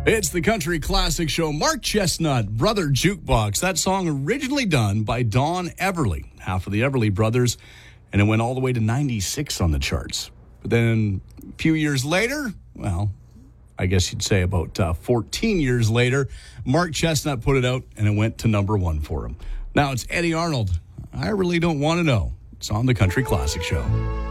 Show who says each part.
Speaker 1: It's the Country Classic Show. Mark Chestnut, Brother Jukebox. That song originally done by Don Everly, half of the Everly Brothers, and it went all the way to 96 on the charts. But then a few years later, well, I guess you'd say about 14 years later, Mark Chestnut put it out, and it went to number one for him. Now it's Eddie Arnold. I really don't want to know. It's on the Country Classic Show.